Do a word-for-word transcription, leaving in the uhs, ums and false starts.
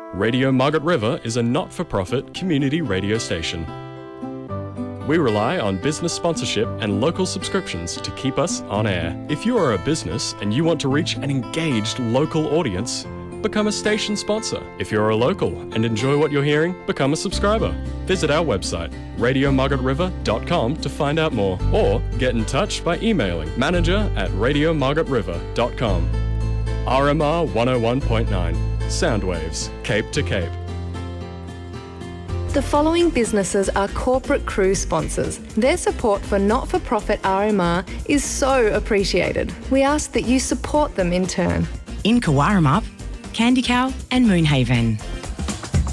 Radio Margaret River is a not-for-profit community radio station. We rely on business sponsorship and local subscriptions to keep us on air. If you are a business and you want to reach an engaged local audience, become a station sponsor. If you're a local and enjoy what you're hearing, become a subscriber. Visit our website, radio margaret river dot com, to find out more, or get in touch by emailing manager at radio margaret river dot com. R M R one oh one point nine, Soundwaves, Cape to Cape. The following businesses are corporate cruise sponsors. Their support for not-for-profit R M R is so appreciated. We ask that you support them in turn. In Kawarramap, Candy Cow and Moonhaven.